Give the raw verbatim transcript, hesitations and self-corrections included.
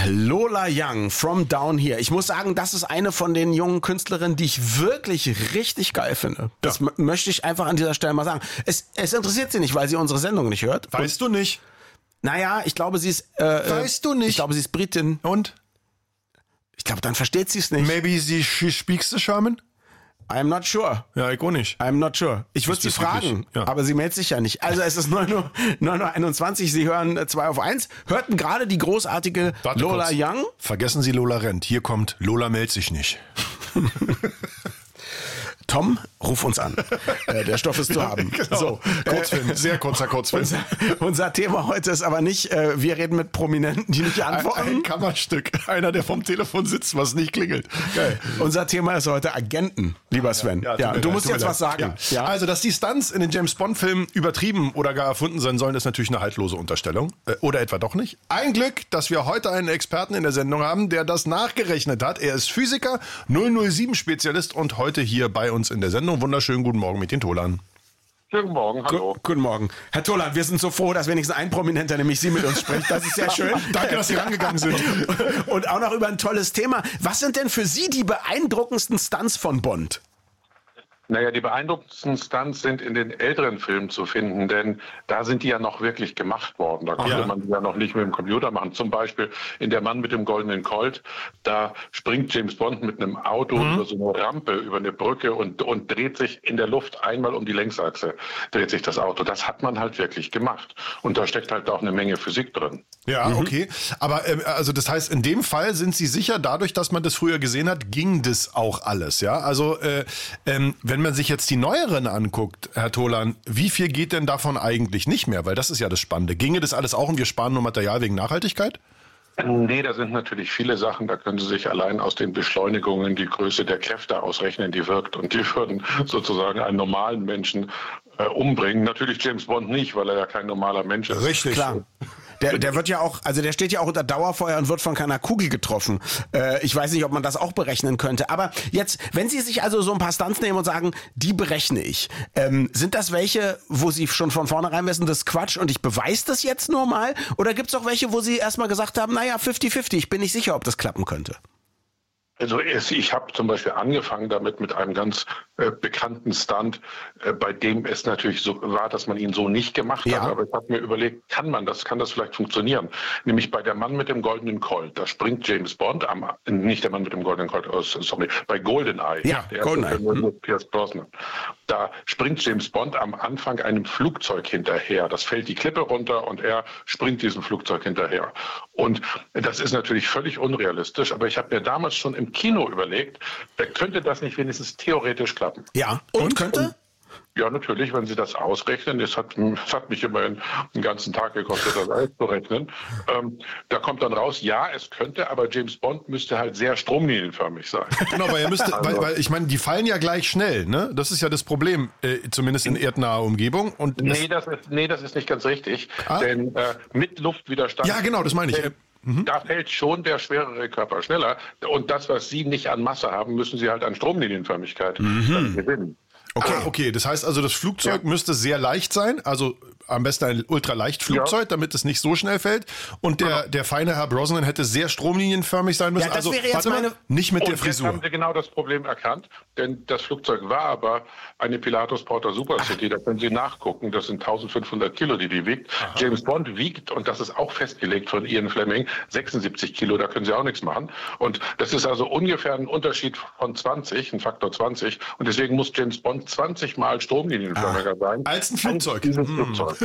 Lola Young, From Down Here. Ich muss sagen, das ist eine von den jungen Künstlerinnen, die ich wirklich richtig geil finde. Das ja. m- möchte ich einfach an dieser Stelle mal sagen. Es, es interessiert sie nicht, weil sie unsere Sendung nicht hört. Weißt Und, du nicht? Naja, ich glaube, sie ist... Äh, weißt du nicht? Ich glaube, sie ist Britin. Und? Ich glaube, dann versteht sie es nicht. Maybe she, she speaks the German? I'm not sure. Ja, ich auch nicht. I'm not sure. Ich würde sie fragen, ja. aber sie meldet sich ja nicht. Also es ist neun Uhr einundzwanzig, Sie hören zwei auf eins, hörten gerade die großartige Warte Lola kurz. Young. Vergessen Sie Lola rennt. Hier kommt Lola meldet sich nicht. Tom, ruf uns an. Äh, der Stoff ist zu haben. Genau. So, Kurzfilm, äh, sehr kurzer Kurzfilm. Unser, unser Thema heute ist aber nicht, äh, wir reden mit Prominenten, die nicht antworten. Ein, ein Kammerstück. Einer, der vom Telefon sitzt, was nicht klingelt. Geil. Unser Thema ist heute Agenten, lieber Sven. Ja, ja, ja du leid, musst jetzt was sagen. Ja. Ja. Also, dass die Stunts in den James-Bond-Filmen übertrieben oder gar erfunden sein sollen, ist natürlich eine haltlose Unterstellung. Äh, oder etwa doch nicht. Ein Glück, dass wir heute einen Experten in der Sendung haben, der das nachgerechnet hat. Er ist Physiker, null null sieben-Spezialist und heute hier bei uns in der Sendung. Wunderschönen guten Morgen mit den Tolan. Guten Morgen, hallo. Gu- Guten Morgen. Herr Tolan, wir sind so froh, dass wenigstens ein Prominenter, nämlich Sie, mit uns spricht. Das ist sehr schön. Danke, dass Sie rangegangen sind. Und auch noch über ein tolles Thema. Was sind denn für Sie die beeindruckendsten Stunts von Bond? Naja, die beeindruckendsten Stunts sind in den älteren Filmen zu finden, denn da sind die ja noch wirklich gemacht worden. Da konnte ja. man die ja noch nicht mit dem Computer machen. Zum Beispiel in Der Mann mit dem goldenen Colt, da springt James Bond mit einem Auto mhm. über so eine Rampe, über eine Brücke und, und dreht sich in der Luft einmal um die Längsachse, dreht sich das Auto. Das hat man halt wirklich gemacht. Und da steckt halt auch eine Menge Physik drin. Ja, mhm. okay. Aber ähm, also das heißt, in dem Fall sind Sie sicher, dadurch, dass man das früher gesehen hat, ging das auch alles, ja? Also äh, ähm, wenn Wenn man sich jetzt die neueren anguckt, Herr Tolan, wie viel geht denn davon eigentlich nicht mehr? Weil das ist ja das Spannende. Ginge das alles auch und wir sparen nur Material wegen Nachhaltigkeit? Nee, da sind natürlich viele Sachen, da können Sie sich allein aus den Beschleunigungen die Größe der Kräfte ausrechnen, die wirkt. Und die würden sozusagen einen normalen Menschen äh, umbringen. Natürlich James Bond nicht, weil er ja kein normaler Mensch ist. Richtig, klar. Der, der wird ja auch, also der steht ja auch unter Dauerfeuer und wird von keiner Kugel getroffen. Äh, ich weiß nicht, ob man das auch berechnen könnte. Aber jetzt, wenn Sie sich also so ein paar Stunts nehmen und sagen, die berechne ich, ähm, sind das welche, wo Sie schon von vornherein wissen, das ist Quatsch und ich beweise das jetzt nur mal? Oder gibt es auch welche, wo Sie erstmal gesagt haben, naja, fifty fifty, ich bin nicht sicher, ob das klappen könnte? Also es, ich habe zum Beispiel angefangen damit mit einem ganz äh, bekannten Stunt, äh, bei dem es natürlich so war, dass man ihn so nicht gemacht ja. hat. Aber ich habe mir überlegt, kann man das, kann das vielleicht funktionieren? Nämlich bei Der Mann mit dem goldenen Colt. Da springt James Bond, am, nicht der Mann mit dem goldenen Colt, oh, sorry, bei GoldenEye. Ja, der GoldenEye. Mit Pierce Brosnan. Da springt James Bond am Anfang einem Flugzeug hinterher. Das fällt die Klippe runter und er springt diesem Flugzeug hinterher. Und das ist natürlich völlig unrealistisch. Aber ich habe mir damals schon im Kino überlegt, könnte das nicht wenigstens theoretisch klappen? Ja, und, und könnte? Und, ja, natürlich, wenn Sie das ausrechnen. Es hat, es hat mich immerhin einen ganzen Tag gekostet, das auszurechnen. Ähm, da kommt dann raus, ja, es könnte, aber James Bond müsste halt sehr stromlinienförmig sein. Genau, weil er müsste, also, weil, weil ich meine, die fallen ja gleich schnell, ne? Das ist ja das Problem, äh, zumindest in erdnaher Umgebung. Und nee, das ist, nee, das ist nicht ganz richtig, ah? denn äh, mit Luftwiderstand... Ja, genau, das meine ich. Äh, Mhm. Da fällt schon der schwerere Körper schneller. Und das, was Sie nicht an Masse haben, müssen Sie halt an Stromlinienförmigkeit mhm. gewinnen. Okay, ah, okay, das heißt also, das Flugzeug ja. müsste sehr leicht sein, also am besten ein Ultraleichtflugzeug, ja. damit es nicht so schnell fällt. Und der, ja. der feine Herr Brosnan hätte sehr stromlinienförmig sein müssen. Ja, das also wäre jetzt meine... nicht mit und der Frisur. Jetzt haben Sie genau das Problem erkannt, denn das Flugzeug war aber eine Pilatus Porter Super City. Da können Sie nachgucken, das sind eintausendfünfhundert Kilo, die die wiegt. Aha. James Bond wiegt, und das ist auch festgelegt von Ian Fleming, sechsundsiebzig Kilo, da können Sie auch nichts machen. Und das ist also ungefähr ein Unterschied von zwanzig, ein Faktor zwanzig. Und deswegen muss James Bond zwanzig Mal stromlinienförmiger ah, sein. Als ein Flugzeug. Als hm. Flugzeug.